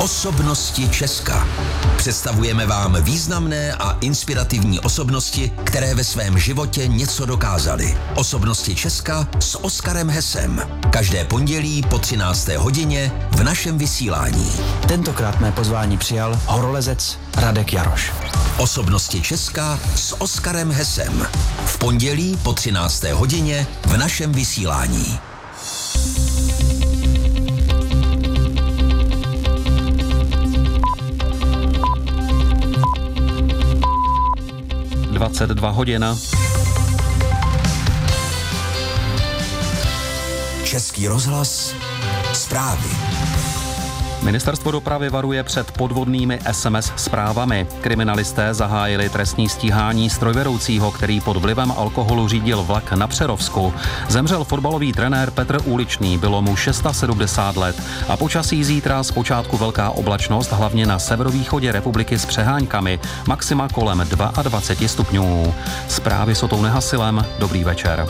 Osobnosti Česka. Představujeme vám významné a inspirativní osobnosti, které ve svém životě něco dokázaly. Osobnosti Česka s Oskarem Hesem. Každé pondělí po 13. hodině v našem vysílání. Tentokrát mé pozvání přijal horolezec Radek Jaroš. Osobnosti Česka s Oskarem Hesem. V pondělí po 13. hodině v našem vysílání. hodin. Český rozhlas. Zprávy. Ministerstvo dopravy varuje před podvodnými SMS zprávami. Kriminalisté zahájili trestní stíhání strojvedoucího, který pod vlivem alkoholu řídil vlak na Přerovsku. Zemřel fotbalový trenér Petr Uličný, bylo mu 670 let. A počasí zítra zpočátku velká oblačnost, hlavně na severovýchodě republiky s přeháňkami, maxima kolem 22 stupňů. Zprávy s Otou Nehasilem, dobrý večer.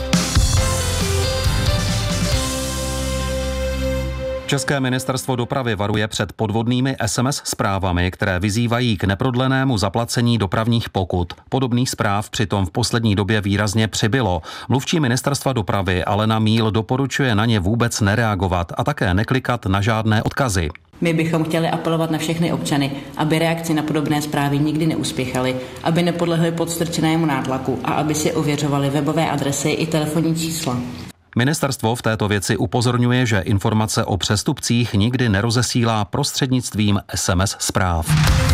České ministerstvo dopravy varuje před podvodnými SMS zprávami, které vyzývají k neprodlenému zaplacení dopravních pokut. Podobných zpráv přitom v poslední době výrazně přibylo. Mluvčí ministerstva dopravy Alena Míl doporučuje na ně vůbec nereagovat a také neklikat na žádné odkazy. My bychom chtěli apelovat na všechny občany, aby reakci na podobné zprávy nikdy neuspěchaly, aby nepodlehli podstrčenému nátlaku a aby si ověřovali webové adresy i telefonní čísla. Ministerstvo v této věci upozorňuje, že informace o přestupcích nikdy nerozesílá prostřednictvím SMS zpráv.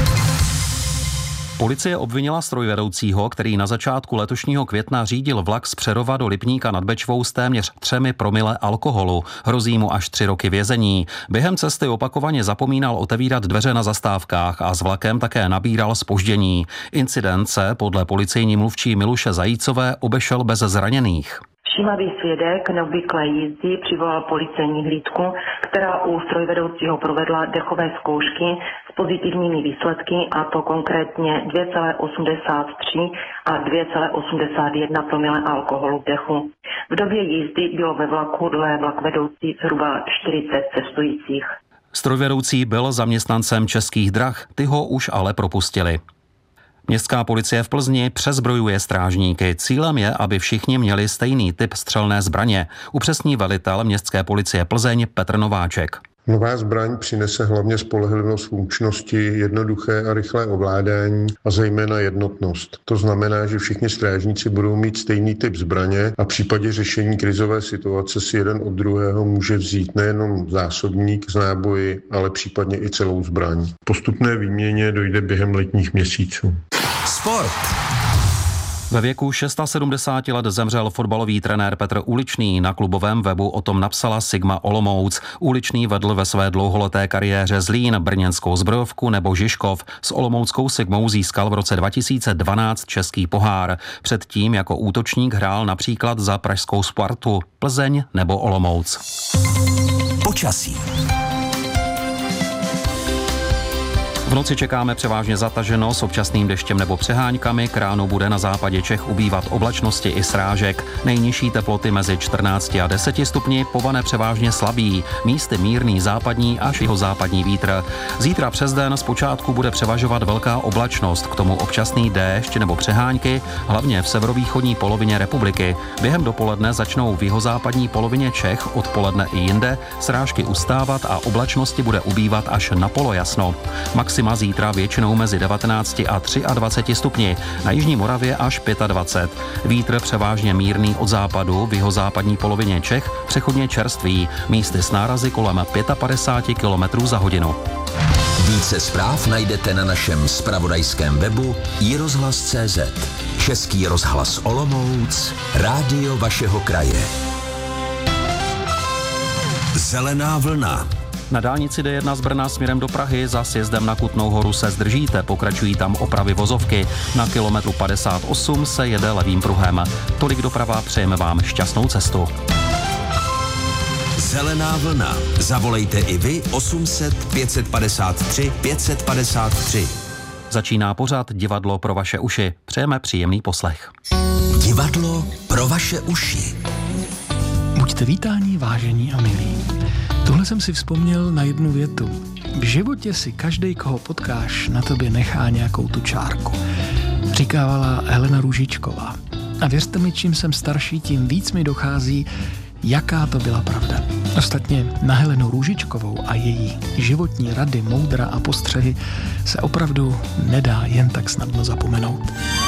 Policie obvinila strojvedoucího, který na začátku letošního května řídil vlak z Přerova do Lipníka nad Bečvou s téměř 3 promile alkoholu. Hrozí mu až 3 roky vězení. Během cesty opakovaně zapomínal otevírat dveře na zastávkách a s vlakem také nabíral zpoždění. Incident se podle policejní mluvčí Miluše Zajícové obešel bez zraněných. Všímavý svědek neobvyklé jízdy přivolal policejní hlídku, která u strojvedoucího provedla dechové zkoušky s pozitivními výsledky, a to konkrétně 2,83 a 2,81 promile alkoholu v dechu. V době jízdy bylo ve vlaku dle vlakvedoucí zhruba 40 cestujících. Strojvedoucí byl zaměstnancem Českých drah, ty ho už ale propustili. Městská policie v Plzni přezbrojuje strážníky. Cílem je, aby všichni měli stejný typ střelné zbraně. Upřesní velitel městské policie Plzeň Petr Nováček. Nová zbraň přinese hlavně spolehlivost funkčnosti, jednoduché a rychlé ovládání a zejména jednotnost. To znamená, že všichni strážníci budou mít stejný typ zbraně a v případě řešení krizové situace si jeden od druhého může vzít nejenom zásobník z náboji, ale případně i celou zbraň. Postupné výměně dojde během letních měsíců. Sport. Ve věku 670 let zemřel fotbalový trenér Petr Uličný. Na klubovém webu o tom napsala Sigma Olomouc. Uličný vedl ve své dlouholeté kariéře Zlín, brněnskou Zbrojovku nebo Žižkov. S olomouckou Sigmou získal v roce 2012 český pohár. Předtím jako útočník hrál například za pražskou Spartu, Plzeň nebo Olomouc. Počasí. V noci čekáme převážně zataženo s občasným deštěm nebo přeháňkami. K ránu bude na západě Čech ubývat oblačnosti i srážek. Nejnižší teploty mezi 14 a 10 stupni, povane převážně slabý. Místy mírný západní až jihozápadní vítr. Zítra přes den zpočátku bude převažovat velká oblačnost, k tomu občasný déšť nebo přeháňky, hlavně v severovýchodní polovině republiky. Během dopoledne začnou v jihozápadní polovině Čech, odpoledne i jinde srážky ustávat a oblačnosti bude ubývat až na polojasno. Maxima zítra většinou mezi 19 a 23 stupni, na jižní Moravě až 25. Vítr převážně mírný od západu, v jihozápadní polovině Čech přechodně čerstvý, místy s nárazy kolem 55 km za hodinu. Více zpráv najdete na našem zpravodajském webu iRozhlas.cz. Český rozhlas Olomouc, rádio vašeho kraje. Zelená vlna. Na dálnici D1 z Brna směrem do Prahy za sjezdem na Kutnou Horu se zdržíte, pokračují tam opravy vozovky. Na kilometru 58 se jede levým pruhem. Tolik doprava, přejeme vám šťastnou cestu. Zelená vlna. Zavolejte i vy 800 553 553. Začíná pořad Divadlo pro vaše uši. Přejeme příjemný poslech. Divadlo pro vaše uši. Buďte vítáni, vážení a milí. Tohle jsem si vzpomněl na jednu větu. V životě si každej, koho potkáš, na tobě nechá nějakou tu čárku. Říkávala Helena Růžičková. A věřte mi, čím jsem starší, tím víc mi dochází, jaká to byla pravda. Ostatně na Helenu Růžičkovou a její životní rady, moudra a postřehy se opravdu nedá jen tak snadno zapomenout.